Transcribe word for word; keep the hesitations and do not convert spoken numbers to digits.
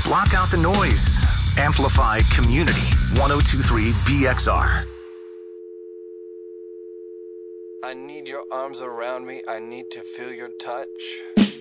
Block out the noise. Amplify Community one oh two point three B X R. I need your arms around me. I need to feel your touch.